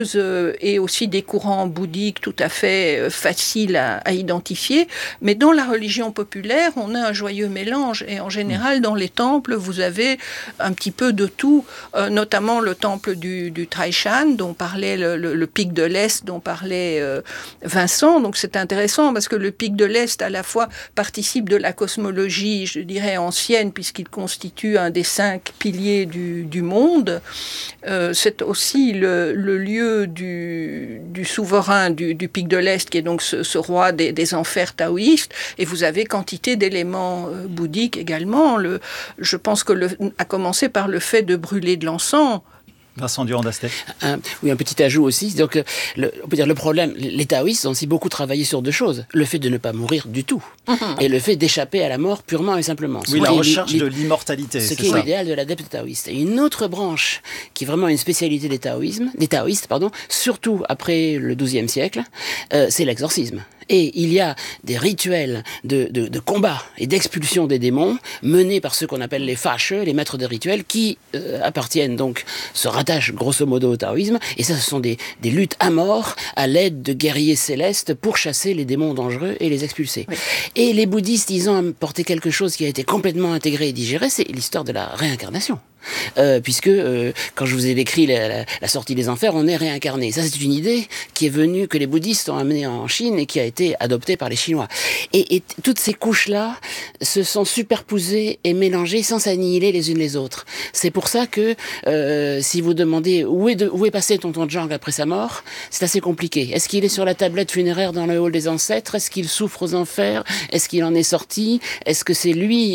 et aussi des courants bouddhiques tout à fait faciles à identifier. Mais dans la religion populaire, on a un joyeux mélange. Et en général, dans les temples, vous avez un petit peu de tout, notamment le temple du Taishan, dont parlait le pic de l'Est, dont parlait Vincent. Donc c'est intéressant parce que le pic de l'Est, à la fois, participe de la cosmologie, je dirais, ancienne, puisqu'il constitue un des 5 piliers du monde. C'est aussi le lieu du souverain du pic de l'Est, qui est donc ce roi des enfers taoïstes. Et vous avez quantité d'éléments bouddhiques également. Je pense que à commencer par le fait de brûler de l'encens. Vincent Durand-Dastet. Oui, un petit ajout aussi. Donc, on peut dire le problème, les taoïstes ont aussi beaucoup travaillé sur 2 choses. Le fait de ne pas mourir du tout et le fait d'échapper à la mort purement et simplement. Oui, la recherche de l'immortalité. Ce qui est l'idéal de l'adepte taoïste. Et une autre branche qui est vraiment une spécialité des taoïstes, surtout après le XIIe siècle, c'est l'exorcisme. Et il y a des rituels de combat et d'expulsion des démons menés par ceux qu'on appelle les fâcheux, les maîtres des rituels, qui appartiennent donc, se rattachent grosso modo au taoïsme. Et ça, ce sont des luttes à mort à l'aide de guerriers célestes pour chasser les démons dangereux et les expulser. Oui. Et les bouddhistes, ils ont apporté quelque chose qui a été complètement intégré et digéré, c'est l'histoire de la réincarnation. Puisque quand je vous ai décrit la sortie des enfers, on est réincarné. Ça, c'est une idée qui est venue, que les bouddhistes ont amenée en Chine et qui a été adoptée par les Chinois. Et toutes ces couches-là se sont superposées et mélangées sans s'annihiler les unes les autres. C'est pour ça que si vous demandez où est passé tonton Zhang après sa mort, c'est assez compliqué. Est-ce qu'il est sur la tablette funéraire dans le hall des ancêtres? Est-ce qu'il souffre aux enfers? Est-ce qu'il en est sorti? Est-ce que c'est lui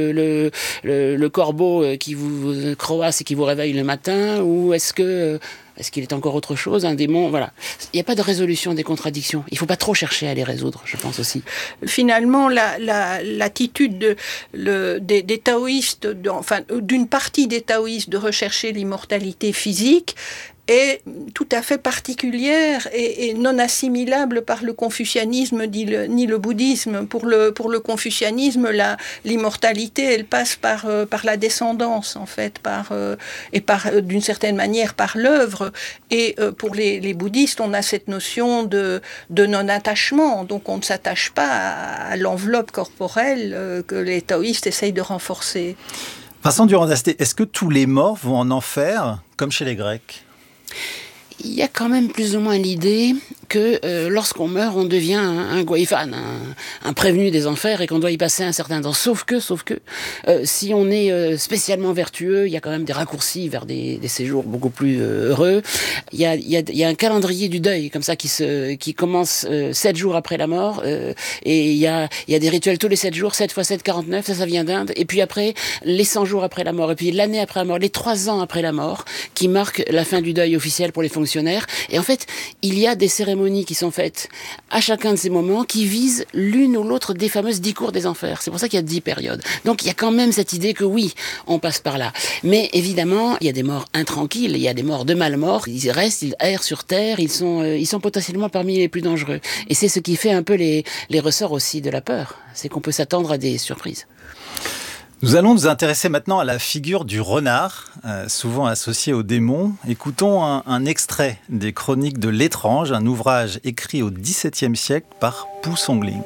le corbeau qui vous croasse et qui vous réveille le matin, ou est-ce qu'il est encore autre chose, un démon? Voilà. Il n'y a pas de résolution des contradictions. Il ne faut pas trop chercher à les résoudre, je pense aussi. Finalement, l'attitude des taoïstes, d'une partie des taoïstes de rechercher l'immortalité physique, est tout à fait particulière et non assimilable par le confucianisme ni le bouddhisme. Pour le confucianisme, l'immortalité, elle passe par la descendance, en fait, d'une certaine manière par l'œuvre. Et pour les bouddhistes, on a cette notion de non-attachement. Donc on ne s'attache pas à l'enveloppe corporelle que les taoïstes essayent de renforcer. Vincent Durand-Dastet, est-ce que tous les morts vont en enfer, comme chez les Grecs ? Il y a quand même plus ou moins l'idée que lorsqu'on meurt, on devient un Guaifan, un prévenu des enfers, et qu'on doit y passer un certain temps. Sauf que, si on est spécialement vertueux, il y a quand même des raccourcis vers des séjours beaucoup plus heureux. Il y a un calendrier du deuil, comme ça, qui commence 7 jours après la mort, et il y a des rituels tous les 7 jours, 7 x 7, 49, ça vient d'Inde, et puis après, les 100 jours après la mort, et puis l'année après la mort, les 3 ans après la mort, qui marquent la fin du deuil officiel pour les fonctionnaires. Et en fait, il y a des cérémonies qui sont faites à chacun de ces moments qui visent l'une ou l'autre des fameuses 10 cours des enfers. C'est pour ça qu'il y a 10 périodes. Donc il y a quand même cette idée que oui, on passe par là. Mais évidemment, il y a des morts intranquilles, il y a des morts de malmort. Ils restent, ils errent sur Terre, ils sont potentiellement parmi les plus dangereux. Et c'est ce qui fait un peu les ressorts aussi de la peur. C'est qu'on peut s'attendre à des surprises. Nous allons nous intéresser maintenant à la figure du renard, souvent associé aux démons. Écoutons un extrait des Chroniques de l'étrange, un ouvrage écrit au XVIIe siècle par Pu Songling.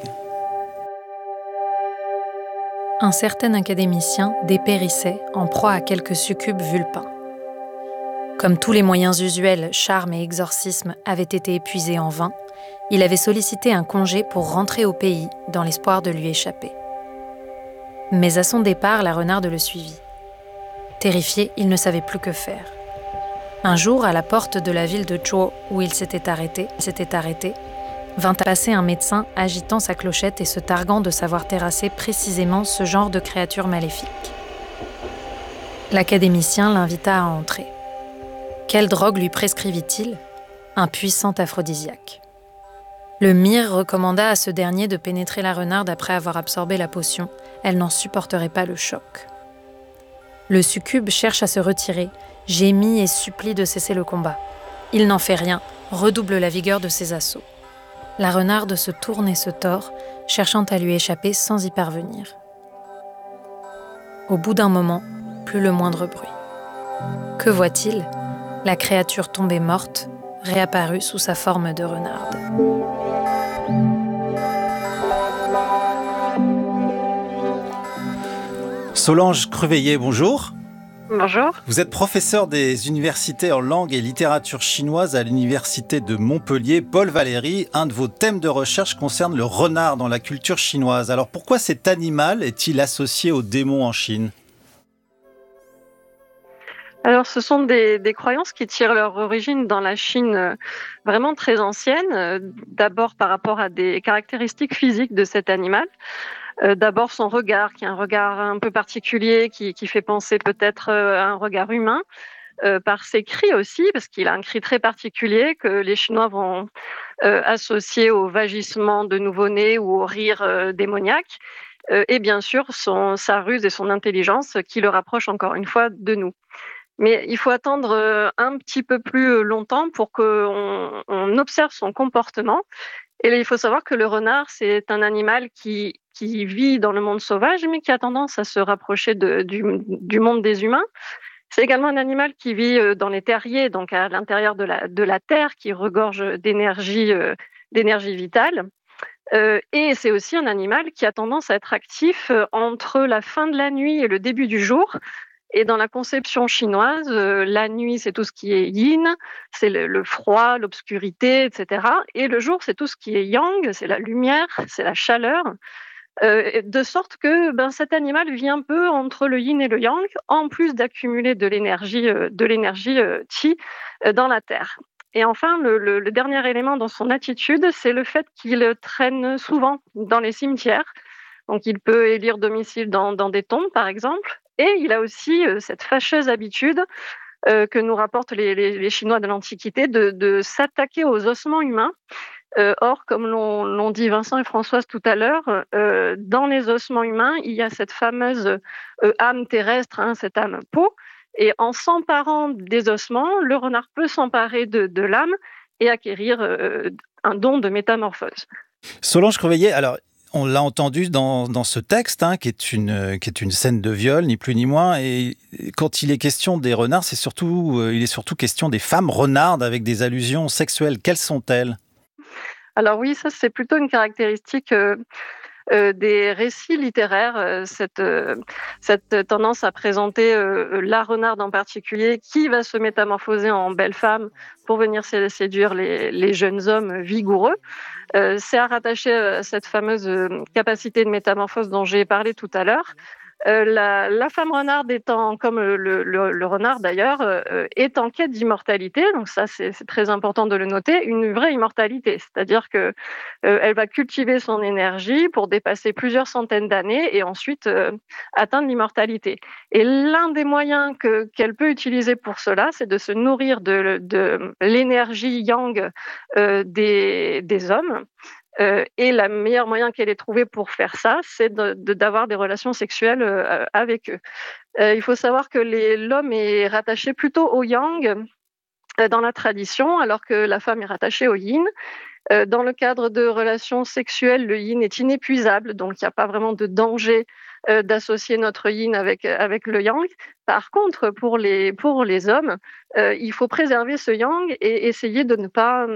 Un certain académicien dépérissait en proie à quelques succubes vulpins. Comme tous les moyens usuels, charme et exorcisme avaient été épuisés en vain, il avait sollicité un congé pour rentrer au pays dans l'espoir de lui échapper. Mais à son départ, la renarde le suivit. Terrifié, il ne savait plus que faire. Un jour, à la porte de la ville de Zhuo, où il s'était arrêté, vint passer un médecin agitant sa clochette et se targuant de savoir terrasser précisément ce genre de créature maléfique. L'académicien l'invita à entrer. Quelle drogue lui prescrivit-il ? Un puissant aphrodisiaque. Le myrrhe recommanda à ce dernier de pénétrer la renarde après avoir absorbé la potion. Elle n'en supporterait pas le choc. Le succube cherche à se retirer, gémit et supplie de cesser le combat. Il n'en fait rien, redouble la vigueur de ses assauts. La renarde se tourne et se tord, cherchant à lui échapper sans y parvenir. Au bout d'un moment, plus le moindre bruit. Que voit-il ? La créature tombée morte, réapparue sous sa forme de renarde. Solange Creveillet, bonjour. Bonjour. Vous êtes professeur des universités en langue et littérature chinoise à l'université de Montpellier. Paul Valéry, un de vos thèmes de recherche concerne le renard dans la culture chinoise. Alors pourquoi cet animal est-il associé aux démons en Chine ? Alors, ce sont des croyances qui tirent leur origine dans la Chine vraiment très ancienne. D'abord par rapport à des caractéristiques physiques de cet animal. D'abord son regard, qui est un regard un peu particulier, qui fait penser peut-être à un regard humain. Par ses cris aussi, parce qu'il a un cri très particulier que les Chinois vont associer au vagissement de nouveau-né ou au rire démoniaque. Et bien sûr, sa ruse et son intelligence qui le rapprochent encore une fois de nous. Mais il faut attendre un petit peu plus longtemps pour qu'on observe son comportement. Et là, il faut savoir que le renard, c'est un animal qui vit dans le monde sauvage, mais qui a tendance à se rapprocher du monde des humains. C'est également un animal qui vit dans les terriers, donc à l'intérieur de la terre, qui regorge d'énergie vitale. Et c'est aussi un animal qui a tendance à être actif entre la fin de la nuit et le début du jour. Et dans la conception chinoise, la nuit, c'est tout ce qui est yin, c'est le froid, l'obscurité, etc. Et le jour, c'est tout ce qui est yang, c'est la lumière, c'est la chaleur. De sorte que cet animal vit un peu entre le yin et le yang, en plus d'accumuler de l'énergie chi dans la terre. Et enfin, le dernier élément dans son attitude, c'est le fait qu'il traîne souvent dans les cimetières. Donc, il peut élire domicile dans des tombes, par exemple. Et il a aussi cette fâcheuse habitude que nous rapportent les Chinois de l'Antiquité de s'attaquer aux ossements humains. Or, comme l'ont dit Vincent et Françoise tout à l'heure, dans les ossements humains, il y a cette fameuse âme terrestre, cette âme peau. Et en s'emparant des ossements, le renard peut s'emparer de l'âme et acquérir un don de métamorphose. Solange Creveillet, alors on l'a entendu dans ce texte, qui est une scène de viol, ni plus ni moins. Et quand il est question des renards, il est surtout question des femmes renardes avec des allusions sexuelles. Quelles sont-elles ? Alors oui, ça c'est plutôt une caractéristique des récits littéraires, cette tendance à présenter la renarde en particulier, qui va se métamorphoser en belle femme pour venir séduire les jeunes hommes vigoureux. C'est à rattacher à cette fameuse capacité de métamorphose dont j'ai parlé tout à l'heure. La femme renarde étant, comme le renard d'ailleurs, est en quête d'immortalité. Donc ça, c'est très important de le noter, une vraie immortalité. C'est-à-dire que elle va cultiver son énergie pour dépasser plusieurs centaines d'années et ensuite atteindre l'immortalité. Et l'un des moyens qu'elle peut utiliser pour cela, c'est de se nourrir de l'énergie yang des hommes. Et le meilleur moyen qu'elle ait trouvé pour faire ça, c'est d'avoir des relations sexuelles avec eux. Il faut savoir que l'homme est rattaché plutôt au yang dans la tradition, alors que la femme est rattachée au yin. Dans le cadre de relations sexuelles, le yin est inépuisable, donc il n'y a pas vraiment de danger d'associer notre yin avec le yang. Par contre, pour les hommes, il faut préserver ce yang et essayer de ne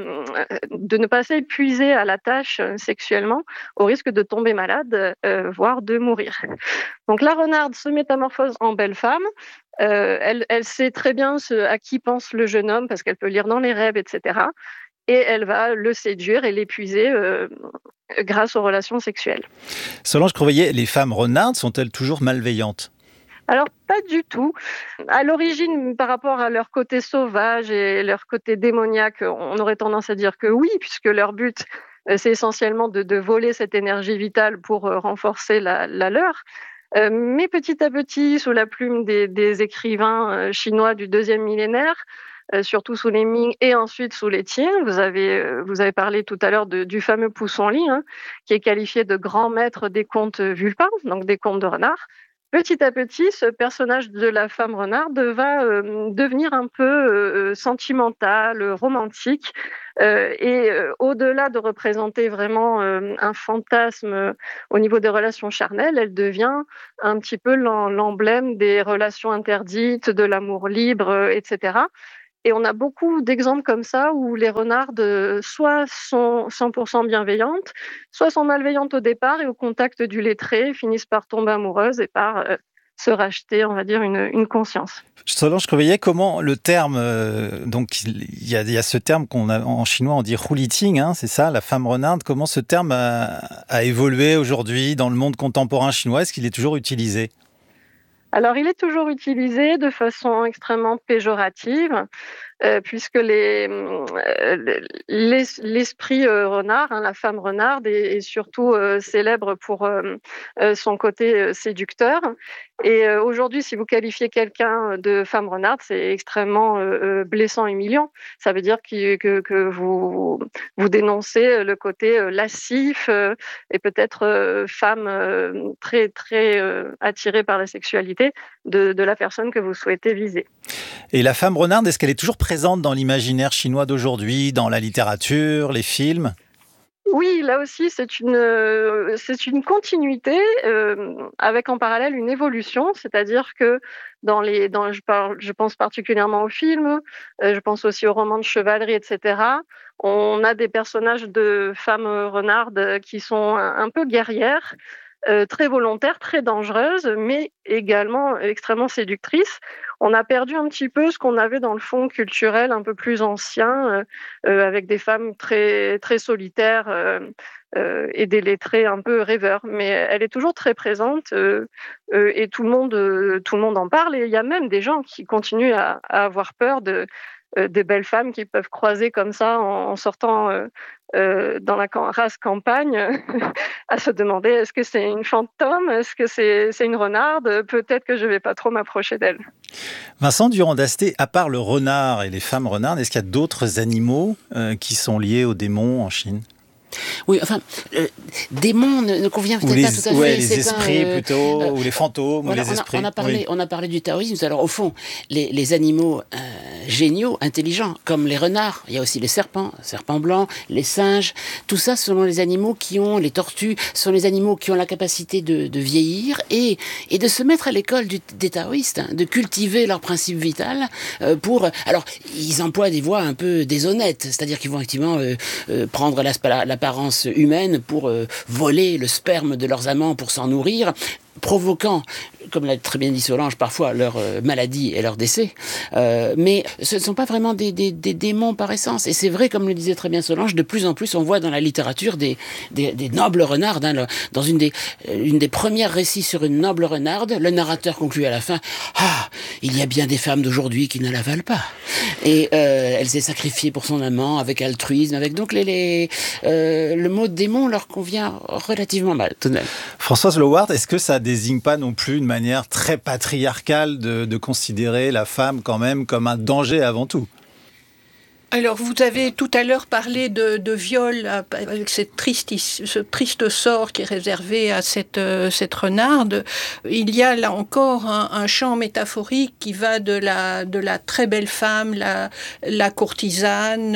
pas s'épuiser à la tâche sexuellement, au risque de tomber malade, voire de mourir. Donc la renarde se métamorphose en belle femme. Elle sait très bien à qui pense le jeune homme, parce qu'elle peut lire dans les rêves, etc. Et elle va le séduire et l'épuiser grâce aux relations sexuelles. Solange Creveillet, les femmes renardes sont-elles toujours malveillantes ? Alors, pas du tout. À l'origine, par rapport à leur côté sauvage et leur côté démoniaque, on aurait tendance à dire que oui, puisque leur but, c'est essentiellement de voler cette énergie vitale pour renforcer la leur. Mais petit à petit, sous la plume des écrivains chinois du 2e millénaire, surtout sous les Ming et ensuite sous les Qing. Vous avez parlé tout à l'heure du fameux Poussonli, qui est qualifié de grand maître des contes vulpins, donc des contes de renards. Petit à petit, ce personnage de la femme renarde va devenir un peu sentimental, romantique, et au-delà de représenter vraiment un fantasme au niveau des relations charnelles, elle devient un petit peu l'emblème des relations interdites, de l'amour libre, etc. Et on a beaucoup d'exemples comme ça où les renardes soit sont 100% bienveillantes, soit sont malveillantes au départ et au contact du lettré finissent par tomber amoureuses et par se racheter, on va dire, une conscience. Solange Creveillet, comment le terme, donc il y a ce terme qu'on a en chinois, on dit huliting, c'est ça, la femme renarde, comment ce terme a évolué aujourd'hui dans le monde contemporain chinois? Est-ce qu'il est toujours utilisé? Alors, il est toujours utilisé de façon extrêmement péjorative, puisque l'esprit renard, la femme renarde, est surtout célèbre pour son côté séducteur. Et aujourd'hui, si vous qualifiez quelqu'un de femme renarde, c'est extrêmement blessant et humiliant. Ça veut dire que vous dénoncez le côté lascif et peut-être femme très, très attirée par la sexualité de la personne que vous souhaitez viser. Et la femme renarde, est-ce qu'elle est toujours présente dans l'imaginaire chinois d'aujourd'hui, dans la littérature, les films ? Oui, là aussi, c'est une continuité avec en parallèle une évolution, c'est-à-dire que je pense particulièrement aux films, je pense aussi aux romans de chevalerie, etc. On a des personnages de femmes renardes qui sont un peu guerrières, très volontaires, très dangereuses, mais également extrêmement séductrices. On a perdu un petit peu ce qu'on avait dans le fond culturel un peu plus ancien, avec des femmes très, très solitaires et des lettrés un peu rêveurs. Mais elle est toujours très présente et tout le monde en parle. Et il y a même des gens qui continuent à avoir peur des belles femmes qui peuvent croiser comme ça en sortant dans la race campagne à se demander est-ce que c'est une fantôme, est-ce que c'est une renarde, peut-être que je vais pas trop m'approcher d'elle. Vincent Durand-Dasté, à part le renard et les femmes renardes, est-ce qu'il y a d'autres animaux qui sont liés aux démons en Chine ? Oui, enfin, démon ne convient peut-être pas tout à fait. Les esprits plutôt, ou les fantômes, voilà, ou les esprits. On a parlé du taoïsme. Alors au fond, les animaux géniaux, intelligents, comme les renards, il y a aussi les serpents blancs, les singes, tout ça sont les animaux les tortues, sont les animaux qui ont la capacité de vieillir et de se mettre à l'école des taoïstes, de cultiver leur principe vital alors, ils emploient des voies un peu déshonnêtes, c'est-à-dire qu'ils vont effectivement prendre l'apparence humaine pour voler le sperme de leurs amants pour s'en nourrir, provoquant, comme l'a très bien dit Solange, parfois leur maladie et leur décès. Mais ce ne sont pas vraiment des démons par essence. Et c'est vrai, comme le disait très bien Solange, de plus en plus on voit dans la littérature des nobles renardes. Dans une des premières récits sur une noble renarde, le narrateur conclut à la fin « Ah, il y a bien des femmes d'aujourd'hui qui ne la valent pas. » Et elle s'est sacrifiée pour son amant avec altruisme. Donc le mot démon leur convient relativement mal, tout de même. Françoise Lowart, est-ce que ça désigne pas non plus une manière très patriarcale de considérer la femme quand même comme un danger avant tout ? Alors, vous avez tout à l'heure parlé de viol avec ce triste sort qui est réservé à cette renarde. Il y a là encore un champ métaphorique qui va de la très belle femme, la courtisane,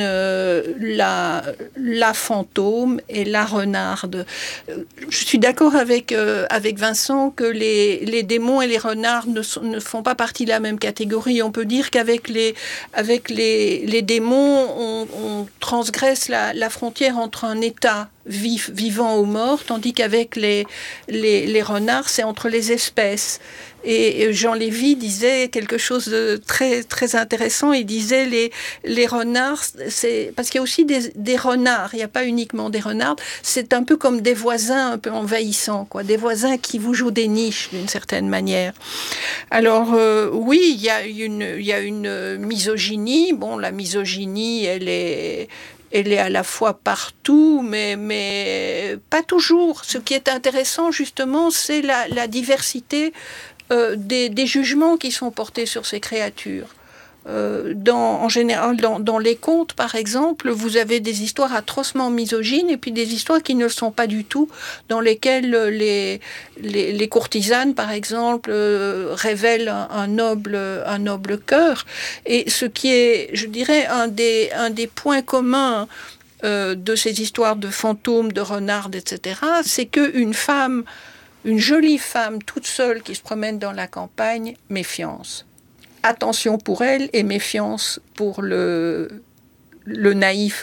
la fantôme et la renarde. Je suis d'accord avec Vincent que les démons et les renardes ne font pas partie de la même catégorie. On peut dire qu'avec les démons, on transgresse la frontière entre un état vivant ou mort, tandis qu'avec les renards, c'est entre les espèces. Et Jean Lévy disait quelque chose de très, très intéressant. Il disait les renards, parce qu'il y a aussi des renards, il n'y a pas uniquement des renards, c'est un peu comme des voisins un peu envahissants, des voisins qui vous jouent des niches d'une certaine manière. Alors oui, il y a une misogynie. Bon, la misogynie, elle est à la fois partout, mais pas toujours. Ce qui est intéressant, justement, c'est la diversité des jugements qui sont portés sur ces créatures. En général, dans les contes, par exemple, vous avez des histoires atrocement misogynes et puis des histoires qui ne le sont pas du tout, dans lesquelles les courtisanes, par exemple, révèlent un noble cœur. Et ce qui est, je dirais, un des points communs de ces histoires de fantômes, de renardes, etc., c'est qu'une jolie femme toute seule qui se promène dans la campagne, méfiance. attention pour elle et méfiance pour le naïf